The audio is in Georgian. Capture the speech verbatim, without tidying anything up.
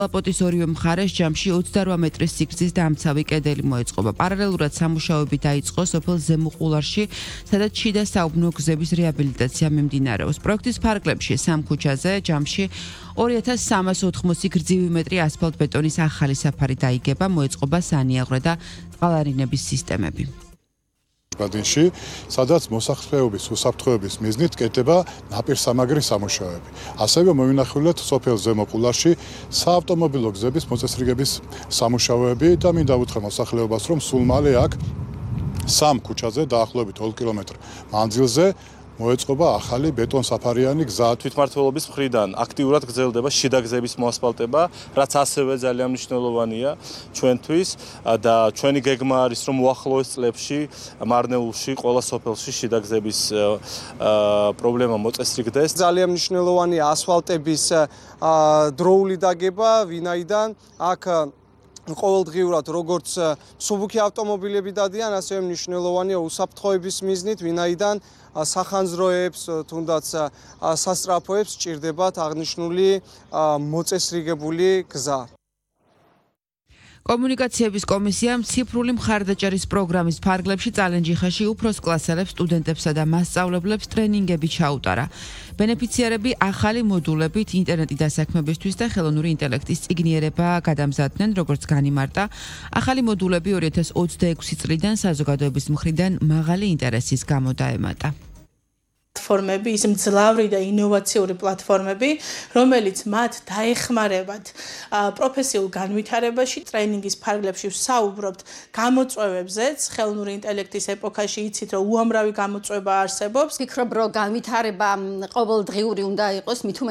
ლაპოტის ორივე მხარეს ჯამში ოცდაოთხ მეტრის სიგრძის დამცავი კედელი მოეწყობა. პარალელურად სამუშაოები დაიწყო სოფელ ზემოყულარში, სადაც შიდა საუბნო გზების რეაბილიტაცია მიმდინარეობს. პროექტის ფარგლებში სამ ქუჩაზე ჯამში ორი ათას სამას ოთხმოცი გრძივი მეტრი ასფალტ-ბეტონის ახალი საფარი დაიგება, მოეწყობა სანიაღვრე და წყალარინების სისტემები. ბადინში, სადაც მოსახლეობის უსაფრთხოების მიზნით კეთდება ნაპირსამაგრის სამუშაოები. ასევე მოინახულეთ სოფელ ზემოყულარში საავტომობილო გზების მოწესრიგების სამუშაოები და მინდა უთხრა მოსახლეობას, რომ სულ მალე აქ სამ ქუჩაზე დაახლოებით ორი კილომეტრი მანძილზე მოეწყობა ახალი ბეტონსაფარიანი გზა. თვითმმართველობის მხრიდან აქტიურად გრძელდება შიდა გზების მოასფალტება, რაც ასევე ძალიან მნიშვნელოვანია ჩვენთვის და ჩვენი გეგმა არის, რომ უახლოეს წლებში მარნეულში ყველა სოფელში შიდა გზების პრობლემა მოწესრიგდეს. ძალიან მნიშვნელოვანია ასფალტების დროული დაგება, ვინაიდან აქ ყოველდღიურად როგორც მსუბუქი ავტომობილები დადიან, ასევე მნიშვნელოვანია უსაფრთხოების მიზნით, ვინაიდან სახანძროებს, თუნდაც სასწრაფოებს სჭირდებათ აღნიშნული მოწესრიგებული გზა. კომუნიკაციების კომისიამ ციფრული მხარდაჭერის პროგრამის ფარგლებში წალენჯიხაში უფროს კლასელებს, სტუდენტებსა და მასწავლებლებს ტრენინგები ჩაუტარა. ბენეფიციარები ახალი მოდულებით ინტერნეტი დასაქმებისთვის და ხელოვნური ინტელექტის წიგნიერება გადამზადდნენ, როგორც განიმარტა. ახალი მოდულები ორი ათას ოცდაექვსი წლიდან საზოგადოების მხრიდან მაღალი ინტერესის გამო დაემატა. პლატფორმები, ის მძლავრი და ინოვაციური პლატფორმები, რომელიც მათ დაეხმარებათ პროფესიულ განვითარებაში, ტრენინგის ფარგლებში ვსაუბრობთ გამოწვევებზეც, ხელოვნური ინტელექტის ეპოქაში იცით, რომ უამრავი გამოწვევა არსებობს. ვფიქრობ, რომ განვითარება ყოველდღიური უნდა იყოს, მით